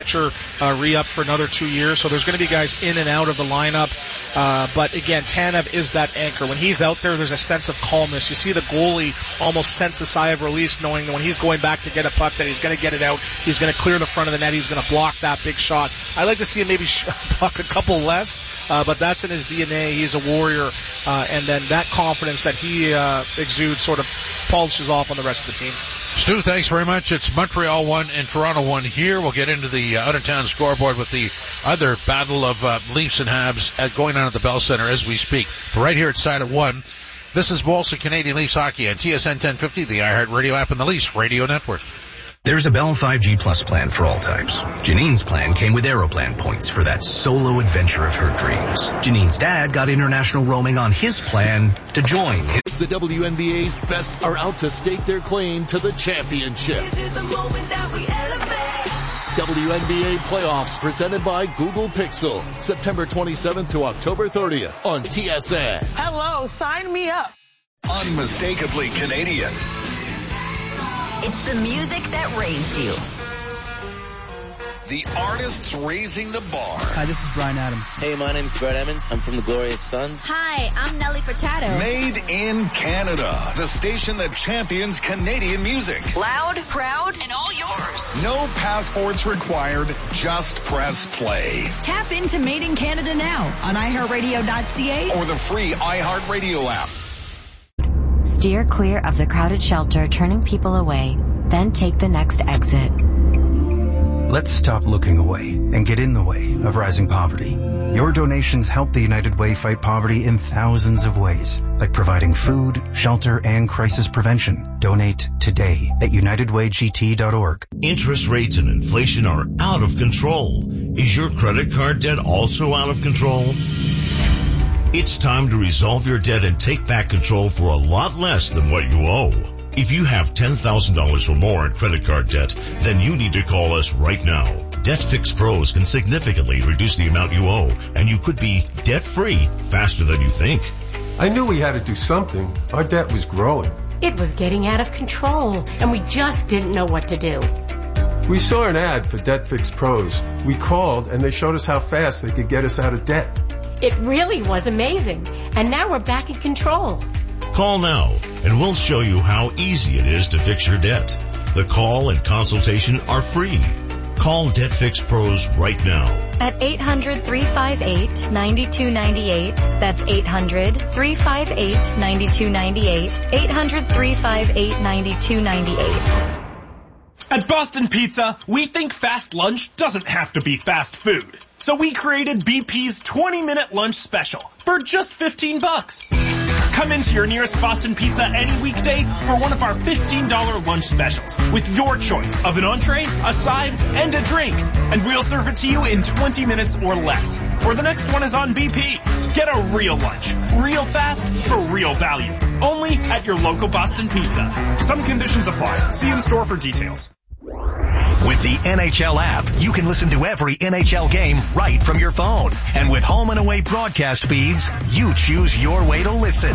Archer re-up for another 2 years, so there's going to be guys in and out of the lineup. But again, Tanev is that anchor. When he's out there, there's a sense of calmness. You see the goalie almost sense a sigh of release, knowing that when he's going back to get a puck, that he's going to get it out. He's going to clear the front of the net. He's going to block that big shot. I'd like to see him maybe block a couple less, but that's in his DNA. He's a warrior, and then that confidence that he exudes sort of polishes off on the rest of the team. Stu, thanks very much. It's Montreal 1 and Toronto 1 here. We'll get into the out-of-town scoreboard with the other battle of Leafs and Habs going on at the Bell Center as we speak. But right here at Side at 1, this is Molson Canadian Leafs Hockey on TSN 1050, the iHeartRadio app, and the Leafs Radio Network. There's a Bell 5G Plus plan for all types. Janine's plan came with Aeroplan points for that solo adventure of her dreams. Janine's dad got international roaming on his plan to join. The WNBA's best are out to stake their claim to the championship. This is the moment that we elevate. WNBA playoffs presented by Google Pixel. September 27th to October 30th on TSN. Hello, sign me up. Unmistakably Canadian. It's the music that raised you. The artists raising the bar. Hi, this is Bryan Adams. Hey, my name's Brett Emmons. I'm from the Glorious Sons. Hi, I'm Nelly Furtado. Made in Canada. The station that champions Canadian music. Loud, proud, and all yours. No passports required. Just press play. Tap into Made in Canada now on iHeartRadio.ca or the free iHeartRadio app. Steer clear of the crowded shelter, turning people away. Then take the next exit. Let's stop looking away and get in the way of rising poverty. Your donations help the United Way fight poverty in thousands of ways, like providing food, shelter, and crisis prevention. Donate today at unitedwaygt.org. Interest rates and inflation are out of control. Is your credit card debt also out of control? It's time to resolve your debt and take back control for a lot less than what you owe. If you have $10,000 or more in credit card debt, then you need to call us right now. DebtFix Pros can significantly reduce the amount you owe, and you could be debt-free faster than you think. I knew we had to do something. Our debt was growing. It was getting out of control, and we just didn't know what to do. We saw an ad for DebtFix Pros. We called, and they showed us how fast they could get us out of debt. It really was amazing, and now we're back in control. Call now, and we'll show you how easy it is to fix your debt. The call and consultation are free. Call DebtFix Pros right now. At 800-358-9298. That's 800-358-9298. 800-358-9298. At Boston Pizza, we think fast lunch doesn't have to be fast food. So we created BP's 20-minute lunch special for just $15. Come into your nearest Boston Pizza any weekday for one of our $15 lunch specials with your choice of an entree, a side, and a drink. And we'll serve it to you in 20 minutes or less. Or the next one is on BP. Get a real lunch, real fast, for real value. Only at your local Boston Pizza. Some conditions apply. See in store for details. With the NHL app, you can listen to every NHL game right from your phone. And with home and away broadcast feeds, you choose your way to listen.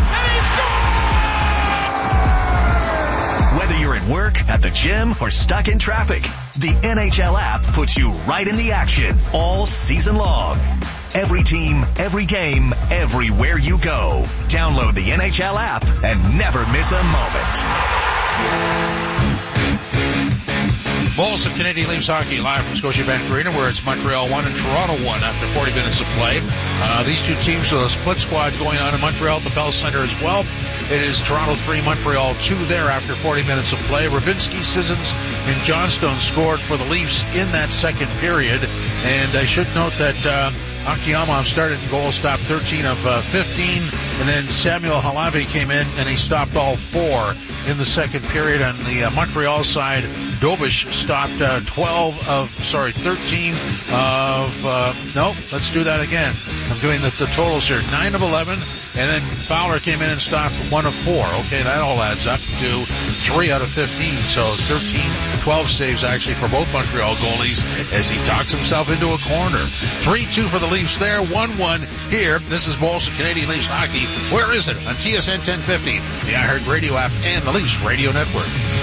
Whether you're at work, at the gym, or stuck in traffic, the NHL app puts you right in the action all season long. Every team, every game, everywhere you go. Download the NHL app and never miss a moment. Bulls of Canadian Leafs Hockey live from Scotiabank Arena, where it's Montreal 1 and Toronto 1 after 40 minutes of play. These two teams with a split squad going on in Montreal at the Bell Center as well. It is Toronto 3, Montreal 2 there after 40 minutes of play. Ravinsky, Sissons, and Johnstone scored for the Leafs in that second period. And I should note that Akiyama started in goal, stopped 13 of 15, and then Samuel Halavi came in and he stopped all 4 in the second period. On the Montreal side, Dobish stopped 13 of, let's do that again. I'm doing the totals here. 9 of 11, and then Fowler came in and stopped 1 of 4. Okay, that all adds up to 3 out of 15. So 12 saves actually for both Montreal goalies as he talks himself into a corner. 3-2 for the Leafs there, 1-1 here. This is Molson Canadian Leafs Hockey. Where is it? On TSN 1050, the iHeartRadio app, and the Leafs Radio Network.